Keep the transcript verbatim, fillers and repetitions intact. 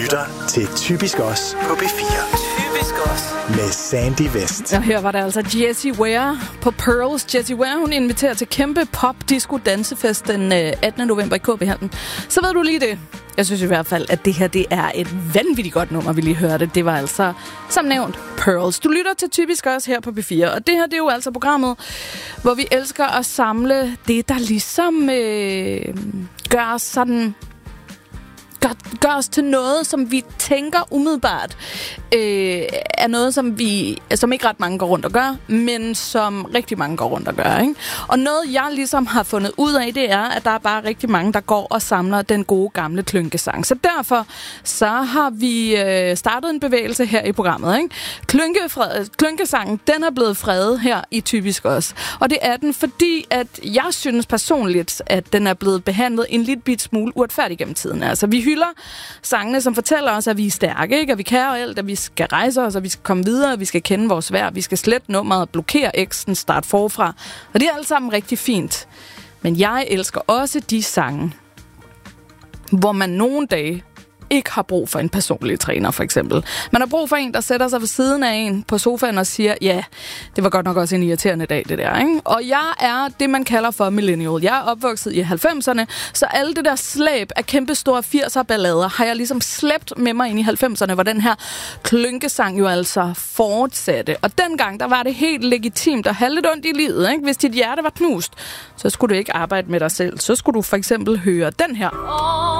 lytter til Typisk Os på B fire. Typisk Os med Sandy West. Og her var der altså Jessie Ware på Pearls. Jessie Ware, hun inviterer til kæmpe pop-disco-dansefest den attende november i K B-hallen. Så ved du lige det. Jeg synes i hvert fald, at det her det er et vanvittigt godt nummer, vi lige hørte. Det var altså, som nævnt, Pearls. Du lytter til Typisk Os her på B fire. Og det her, det er jo altså programmet, hvor vi elsker at samle det, der ligesom øh, gør os sådan... Gør, gør os til noget, som vi tænker umiddelbart øh, er noget, som vi som ikke ret mange går rundt og gør, men som rigtig mange går rundt og gør. Ikke? Og noget, jeg ligesom har fundet ud af, det er, at der er bare rigtig mange, der går og samler den gode gamle klynkesang. Så derfor så har vi øh, startet en bevægelse her i programmet. Ikke? Klynkefred, klynkesangen, den er blevet fredet her i Typisk Os. Og det er den, fordi at jeg synes personligt, at den er blevet behandlet en lille bit smule uretfærdigt gennem tiden. Altså, vi hylder sangene, som fortæller os, at vi er stærke, ikke? At vi kan alt, at vi skal rejse os, at vi skal komme videre, at vi skal kende vores værd, vi skal slette nummeret, blokere eksen, starte forfra. Og det er alt sammen rigtig fint. Men jeg elsker også de sange, hvor man nogle dage ikke har brug for en personlig træner, for eksempel. Man har brug for en, der sætter sig ved siden af en på sofaen og siger, ja, det var godt nok også en irriterende dag, det der, ikke? Og jeg er det, man kalder for millennial. Jeg er opvokset i halvfemserne, så alle det der slæb af kæmpe store firser-ballader har jeg ligesom slæbt med mig ind i halvfemserne, hvor den her klynkesang jo altså fortsatte. Og dengang, der var det helt legitimt at have lidt ondt i livet, ikke? Hvis dit hjerte var knust, så skulle du ikke arbejde med dig selv. Så skulle du for eksempel høre den her.